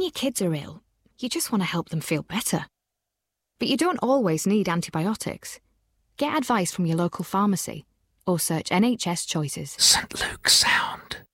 your kids are ill, you just want to help them feel better. But you don't always need antibiotics. Get advice from your local pharmacy or search NHS Choices. St Luke's Sound.